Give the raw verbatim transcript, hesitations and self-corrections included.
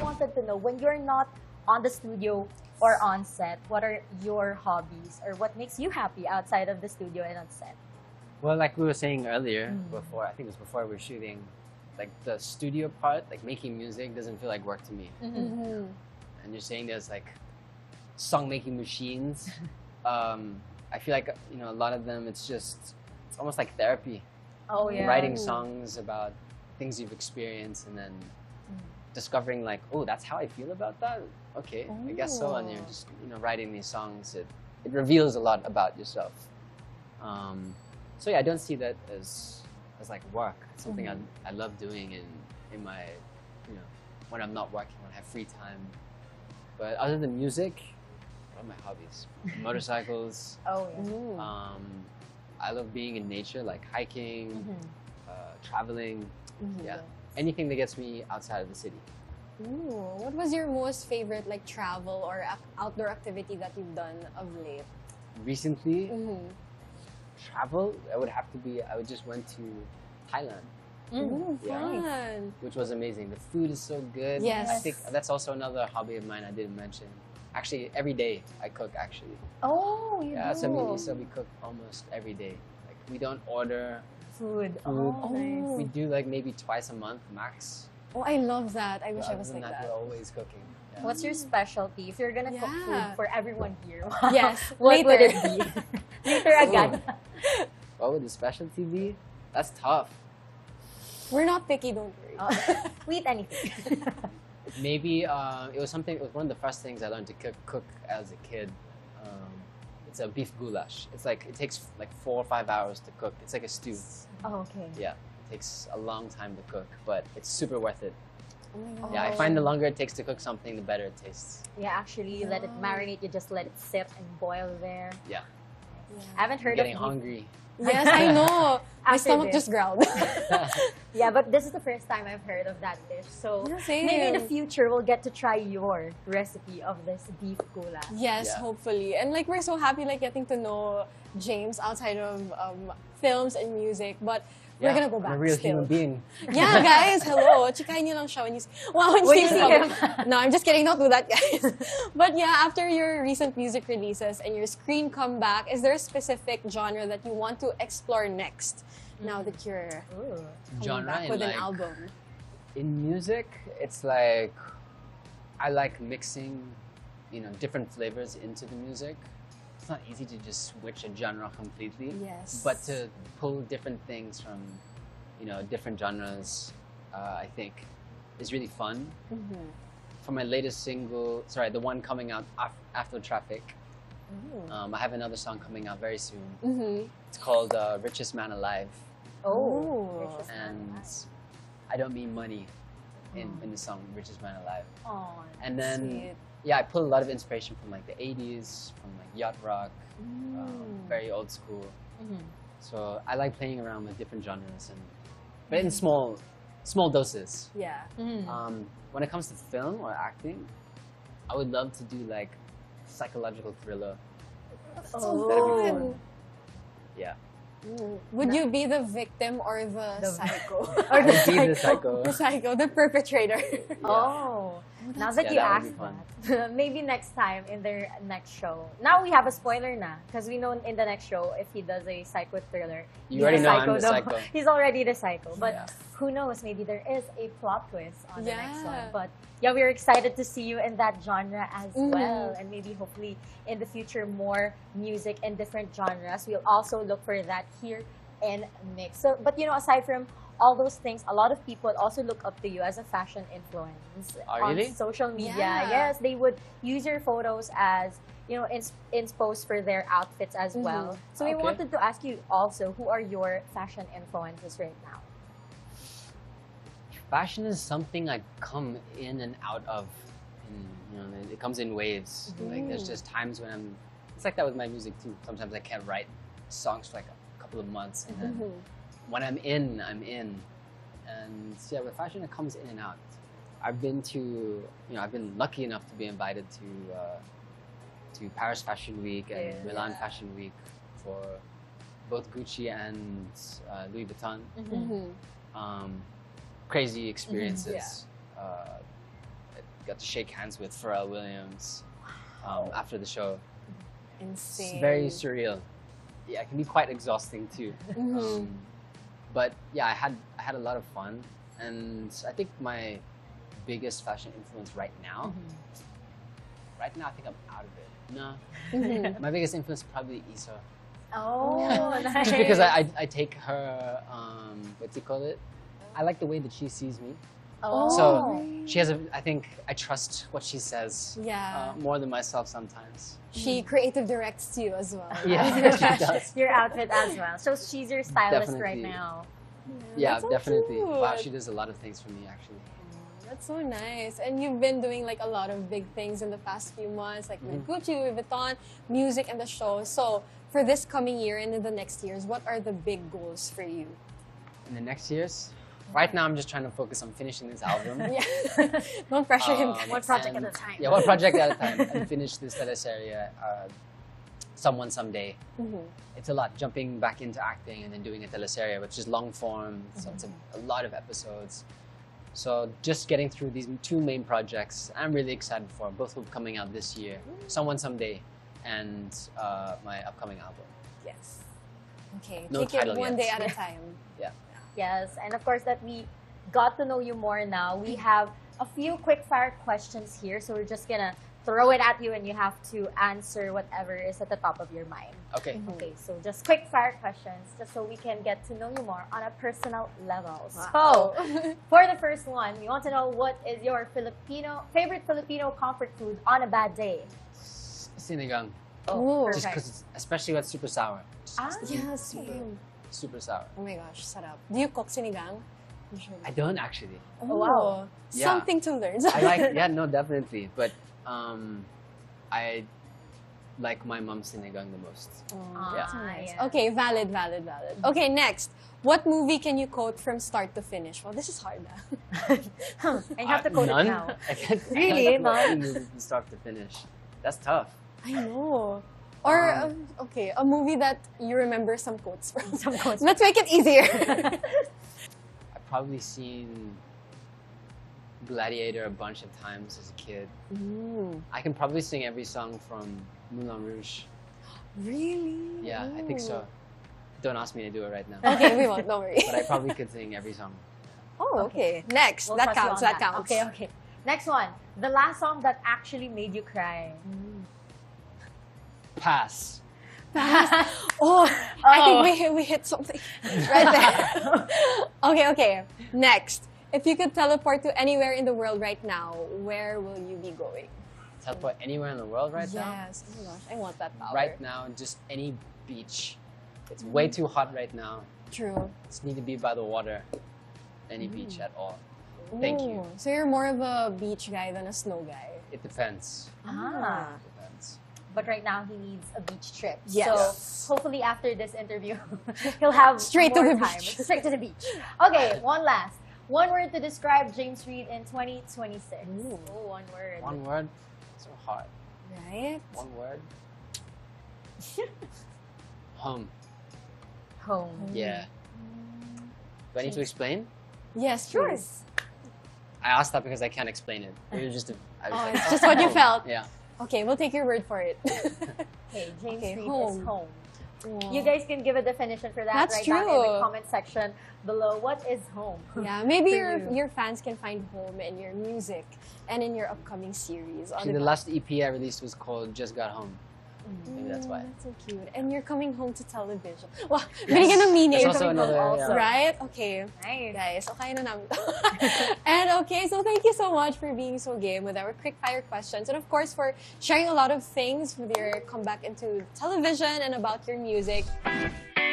wanted to know, when you're not on the studio or on set, what are your hobbies or what makes you happy outside of the studio and on set? Well, like we were saying earlier, Mm. before, I think it was before we were shooting, like the studio part, like making music doesn't feel like work to me. Mm-hmm. And you're saying there's like song making machines. um, I feel like, you know, a lot of them, it's just, it's almost like therapy. Oh yeah. Writing songs about things you've experienced and then discovering like, oh, that's how I feel about that? Okay, I guess so. And you're just, you know, writing these songs, it, it reveals a lot about yourself. Um, so yeah, I don't see that as as like work. It's something Mhm. I, I love doing in, in my, you know, when I'm not working, when I have free time. But other than music, what are my hobbies? Motorcycles. Oh yeah. Mm. Um, I love being in nature, like hiking, Mhm. uh, traveling. Mhm. Yeah, anything that gets me outside of the city. Ooh, what was your most favorite like travel or ac- outdoor activity that you've done of late? Recently, Mm-hmm. travel, I would have to be, I would just went to Thailand, Ooh, Yeah. fun. which was amazing. The food is so good. Yes. I think that's also another hobby of mine I didn't mention. Actually, every day I cook, actually. Oh, you Yeah, do. so we, so we cook almost every day. Like, we don't order Food. food. Oh, nice. Oh. We do like maybe twice a month max. Oh, I love that. I But wish I other was than like that, that. we're always cooking. Yeah. What's your specialty? If you're gonna cook food Yeah. for everyone here, Yes, what would later. it be? Later agad. What would the specialty be? That's tough. We're not picky, don't worry. Oh, we eat anything. Maybe uh, it was something. It was one of the first things I learned to cook, cook as a kid. Um, it's a beef goulash. It's like it takes like four or five hours to cook. It's like a stew. Oh, okay. Yeah, it takes a long time to cook, but it's super worth it. Oh my God. Yeah, I find the longer it takes to cook something, the better it tastes. Yeah, actually, you let it Yeah. marinate. You just let it sit and boil there. Yeah, I haven't I'm heard getting of beef. hungry. Yes, I know. My After stomach this. just growled. Yeah, but this is the first time I've heard of that dish. So Yeah, same. maybe in the future we'll get to try your recipe of this beef goulash. Yes, Yeah. hopefully. And like we're so happy like getting to know James outside of um, films and music, but we're Yeah, gonna go I'm back a real still. human being. Yeah, guys, hello. Chikain niyo lang siya when you see, wow, when, When you you see see him. him. No, I'm just kidding. Don't do that, guys. But yeah, after your recent music releases and your screen comeback, is there a specific genre that you want to explore next? Now that you're Ooh. coming Genre back in with an like album. in music, it's like I like mixing, you know, different flavors into the music. It's not easy to just switch a genre completely. Yes. But to pull different things from, you know, different genres, uh, I think, is really fun. Mhm. For my latest single, sorry, the one coming out af- after Traffic, Ooh. um, I have another song coming out very soon. Mhm. It's called uh, Richest Man Alive. Oh. Ooh. Richest Man And alive. I don't mean money in, in the song Richest Man Alive. Aw, And then, Sweet. yeah, I pull a lot of inspiration from like the eighties, from like yacht rock, um, Mm. very old school. Mhm. So I like playing around with different genres, and but in small, small doses. Yeah. Mhm. Um, when it comes to film or acting, I would love to do like psychological thriller. That's Oh. so That'd be fun. fun. Yeah, Mm. Would you be the victim or the, The- psycho? Or the I'd be the psycho. psycho. The psycho, the perpetrator. Oh, now that Yeah, you that would asked be fun. that, maybe next time in their next show. Now we have a spoiler na, because we know in the next show if he does a psycho thriller, You he's already the know psycho, I'm the though. psycho. He's already the psycho, but Yeah. who knows? Maybe there is a plot twist on the next one. Yeah. But yeah, we're excited to see you in that genre as Mhm. well, and maybe hopefully in the future more music in different genres. We'll also look for that here in Mix. So, but you know, aside from all those things, a lot of people also look up to you as a fashion influence Oh, on really? social media. Yeah. Yes, they would use your photos as, you know, ins- inspo for their outfits as Mhm. well. So we Okay. wanted to ask you also, who are your fashion influences right now? Fashion is something I come in and out of. In, you know, it comes in waves. Like there's Mm. just times when I'm. It's like that with my music too. Sometimes I can't write songs for like a couple of months, and then Mhm. when I'm in, I'm in. And yeah, with fashion, it comes in and out. I've been to, you know, I've been lucky enough to be invited to uh, to Paris Fashion Week and Yeah. Milan Fashion Week for both Gucci and uh, Louis Vuitton. Mhm. Um, crazy experiences. Uh, got to shake hands with Pharrell Williams um, after the show. Insane. It's very surreal. Yeah, it can be quite exhausting too. Mhm. Um, but yeah, I had I had a lot of fun, and I think my biggest fashion influence right now, right now I think I'm out of it. No, Mhm. my biggest influence is probably Isa. Oh, nice. Just because I, I, I take her, um, what do you call it? I like the way that she sees me. Oh. So she has a, I think I trust what she says Yeah. uh, more than myself sometimes. She creative directs you as well. Yeah, she does. Your outfit as well. So she's your stylist right Definitely. now. Yeah, That's so definitely. Wow, cute. she does a lot of things for me actually. That's so nice. And you've been doing like a lot of big things in the past few months, like with Mm-hmm. Gucci, Louis Vuitton, music, and the show. So for this coming year and in the next years, what are the big goals for you? In the next years, right now I'm just trying to focus on finishing this album. Yeah. Don't pressure him. Um, One project and- at a time. Yeah, one project at a time. And finish this teleserie, uh, Someone Someday. Mhm. It's a lot, jumping back into acting and then doing a teleserie, which is long form, so it's a, a lot of episodes. So just getting through these two main projects, I'm really excited for. Both will be coming out this year. Someone Someday and uh, my upcoming album. Yes. Okay. No Take it title one yet. day at a time. Yeah. Yes, and of course that we got to know you more now. We have a few quick fire questions here, so we're just gonna throw it at you and you have to answer whatever is at the top of your mind. Okay. Mhm. Okay, so just quick fire questions, just so we can get to know you more on a personal level. Wow. So, for the first one, we want to know what is your Filipino favorite Filipino comfort food on a bad day? Sinigang. Oh, Just perfect. because, especially when it's super sour. Just Ah, has to be yes. super, same. super sour. Oh my gosh, sarap. Do you cook sinigang? Usually. I don't actually. Oh, wow. Yeah. Something to learn. I like, yeah, no, definitely. But um, I like my mom's sinigang the most. Oh, Ah, that's nice. yeah. Okay, valid, valid, valid. Okay, next. What movie can you quote from start to finish? Well, this is hard. ah. And you have to Uh, quote none? it now. I can't, Really? I can't quote None? any movie from start to finish. That's tough. I know. Or, Um, uh, okay, a movie that you remember some quotes from. Some quotes. Let's make it easier. I've probably seen Gladiator a bunch of times as a kid. Mm, I can probably sing every song from Moulin Rouge. really? Yeah, I think so. Don't ask me to do it right now. Okay, we won't. Don't worry. But I probably could sing every song. Oh, okay. Next. We'll that trust you counts. on That counts. Okay, okay. Next one. The last song that actually made you cry. Pass. Oh, I think we hit, we hit something right there. Okay, okay. Next. If you could teleport to anywhere in the world right now, where will you be going? Teleport anywhere in the world right now? Yes. Oh my gosh, I want that power. Right now, just any beach. It's way too hot right now. True. Just need to be by the water. Any beach at all. Thank you. Ooh, So you're more of a beach guy than a snow guy. It depends. Ah. Depends. But right now he needs a beach trip. Yes. So hopefully after this interview, he'll have Straight to more the time. beach. Straight to the beach. Okay, one last. One word to describe James Reid in twenty twenty-six. Ooh. Oh, one word. One word. So hard. Right? One word. Home. Home. Yeah. Do I need to explain? Yes, Sure. please. I asked that because I can't explain it. It was just a, I was Oh, like, it's just what you felt. Yeah. Okay, we'll take your word for it. Okay, James Okay, Reid home. is home. Wow. You guys can give a definition for that That's right down in true. the comment section below. What is home? Yeah, maybe For your you. your fans can find home in your music and in your upcoming series. Actually, the last E P I released was called Just Got Home. Maybe that's why. That's so cute. And you're coming home to television. Wow, binigyan ng meaning. That's also coming home another, also. yeah. Right? Okay. Nice. Guys, so kaya na namin. And okay, so thank you so much for being so game with our quick fire questions. And of course, for sharing a lot of things with your comeback into television and about your music.